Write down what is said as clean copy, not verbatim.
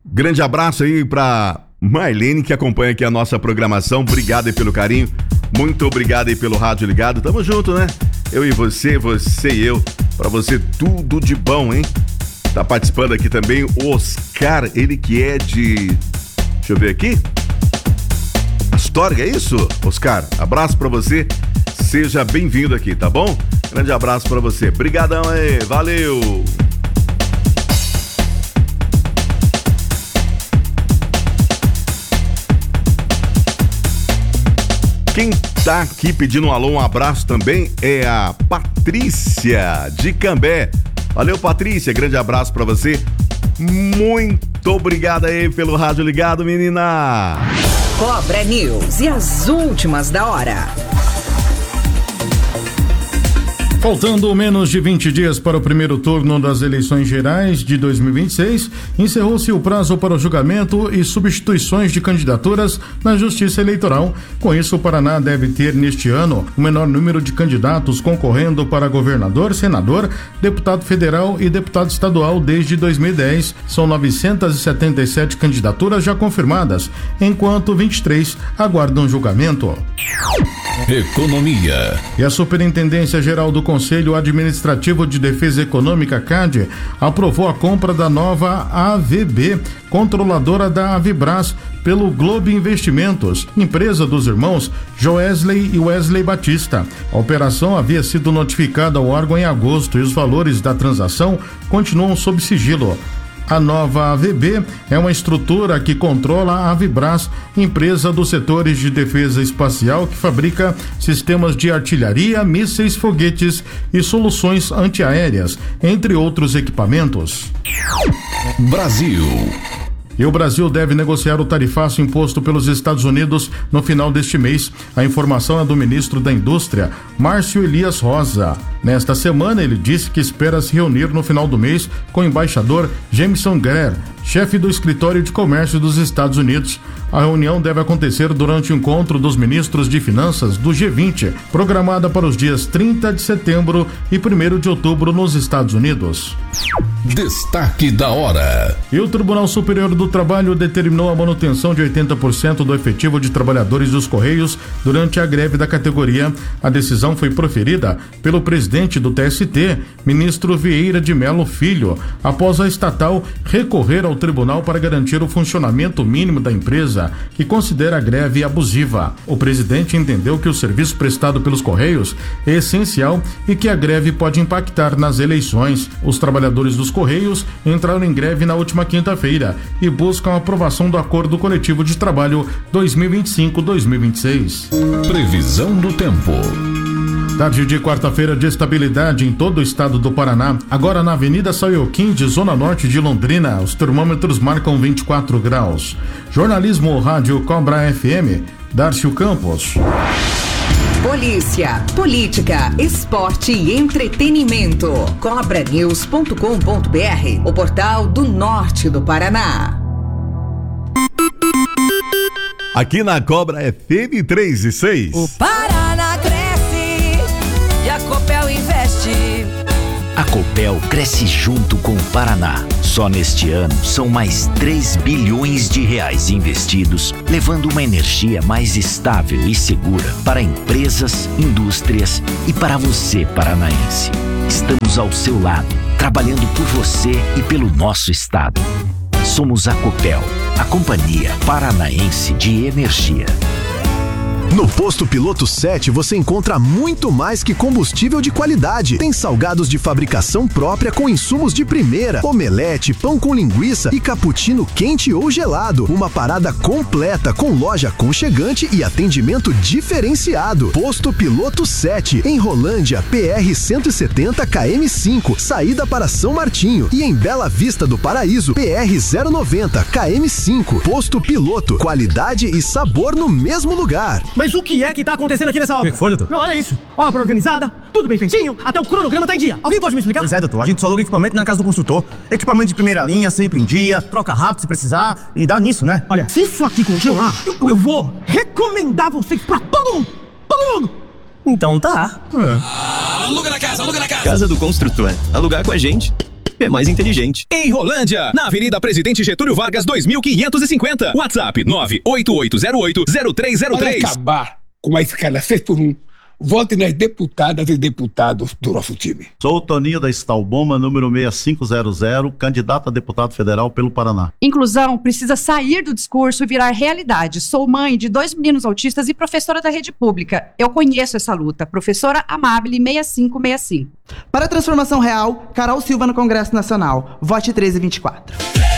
Grande abraço aí pra Marlene, que acompanha aqui a nossa programação. Obrigado aí pelo carinho. Muito obrigado aí pelo rádio ligado. Tamo junto, né? Eu e você, você e eu. Pra você, tudo de bom, hein? Tá participando aqui também o Oscar, ele que é de... Deixa eu ver aqui. Astorga, é isso? Oscar, abraço pra você. Seja bem-vindo aqui, tá bom? Grande abraço pra você. Brigadão aí, valeu! Quem tá aqui pedindo um alô, um abraço também é a Patrícia de Cambé. Valeu, Patrícia, grande abraço pra você. Muito obrigado aí pelo rádio ligado, menina. Cobra News e as últimas da hora. Faltando menos de 20 dias para o primeiro turno das eleições gerais de 2026, encerrou-se o prazo para o julgamento e substituições de candidaturas na Justiça Eleitoral. Com isso, o Paraná deve ter neste ano o menor número de candidatos concorrendo para governador, senador, deputado federal e deputado estadual desde 2010. São 977 candidaturas já confirmadas, enquanto 23 aguardam julgamento. Economia. E a Superintendência Geral do Conselho Administrativo de Defesa Econômica, CAD, aprovou a compra da nova AVB, controladora da Avibras, pelo Globo Investimentos, empresa dos irmãos Joesley e Wesley Batista. A operação havia sido notificada ao órgão em agosto e os valores da transação continuam sob sigilo. A nova AVB é uma estrutura que controla a Avibras, empresa dos setores de defesa espacial que fabrica sistemas de artilharia, mísseis, foguetes e soluções antiaéreas, entre outros equipamentos. Brasil. E o Brasil deve negociar o tarifaço imposto pelos Estados Unidos no final deste mês. A informação é do ministro da Indústria, Márcio Elias Rosa. Nesta semana, ele disse que espera se reunir no final do mês com o embaixador Jameson Greer, chefe do Escritório de Comércio dos Estados Unidos. A reunião deve acontecer durante o encontro dos ministros de Finanças do G20, programada para os dias 30 de setembro e 1º de outubro nos Estados Unidos. Destaque da hora. E o Tribunal Superior do Trabalho determinou a manutenção de 80% do efetivo de trabalhadores dos Correios durante a greve da categoria. A decisão foi proferida pelo presidente do TST, ministro Vieira de Mello Filho, após a estatal recorrer ao tribunal para garantir o funcionamento mínimo da empresa, que considera a greve abusiva. O presidente entendeu que o serviço prestado pelos Correios é essencial e que a greve pode impactar nas eleições. Os trabalhadores dos Correios entraram em greve na última quinta-feira e buscam a aprovação do Acordo Coletivo de Trabalho 2025-2026. Previsão do tempo. Tarde de quarta-feira de estabilidade em todo o estado do Paraná. Agora na Avenida Saioquim, de Zona Norte de Londrina, os termômetros marcam 24 graus. Jornalismo Rádio Cobra FM, Darcio Campos. Polícia, política, esporte e entretenimento. Cobranews.com.br, o portal do norte do Paraná. Aqui na Cobra FM 3 e 6. O Paraná cresce e a Copel investe. A Copel cresce junto com o Paraná. Só neste ano são mais 3 bilhões de reais investidos, levando uma energia mais estável e segura para empresas, indústrias e para você, paranaense. Estamos ao seu lado, trabalhando por você e pelo nosso estado. Somos a Copel, a Companhia Paranaense de Energia. No Posto Piloto 7 você encontra muito mais que combustível de qualidade. Tem salgados de fabricação própria com insumos de primeira, omelete, pão com linguiça e cappuccino quente ou gelado. Uma parada completa com loja aconchegante e atendimento diferenciado. Posto Piloto 7, em Rolândia, PR 170 KM5, saída para São Martinho. E em Bela Vista do Paraíso, PR 090 KM5. Posto Piloto, qualidade e sabor no mesmo lugar. Mas o que é que tá acontecendo aqui nessa obra? O que foi, doutor? Não, olha isso. Obra organizada, tudo bem feitinho, até o cronograma tá em dia. Alguém pode me explicar? Pois é, doutor. A gente só aluga equipamento na casa do construtor. Equipamento de primeira linha, sempre em dia, troca rápido se precisar e dá nisso, né? Olha, se isso aqui continuar, eu vou recomendar vocês pra todo mundo. Todo mundo. Então tá. Aluga na casa, aluga na casa. Casa do Construtor. Alugar com a gente. é mais inteligente. Em Rolândia, na Avenida Presidente Getúlio Vargas, 2550. WhatsApp 98808-0303. Para acabar com a escala 6 por 1, vote nas deputadas e deputados do nosso time. Sou o Toninho da Stalboma, número 6500, candidato a deputado federal pelo Paraná. Inclusão precisa sair do discurso e virar realidade. Sou mãe de 2 meninos autistas e professora da rede pública. Eu conheço essa luta. Professora Amabile 6565. Para a transformação real, Carol Silva no Congresso Nacional. Vote 1324.